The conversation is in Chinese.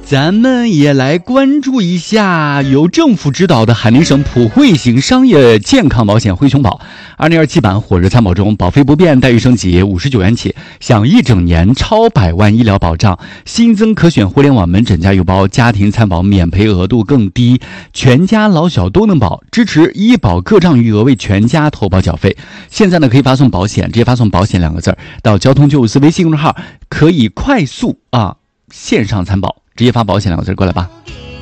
咱们也来关注一下由政府指导的海南省普惠型商业健康保险灰熊保2027版火热参保中，保费不变，待遇升级，59元起享一整年超100万医疗保障，新增可选互联网门诊加油包，家庭参保免赔额度更低，全家老小都能保，支持医保各账余额为全家投保缴费。现在呢可以发送保险，直接发送保险2个字到交通954微信公众号，可以快速线上参保，直接发保险2个字过来吧。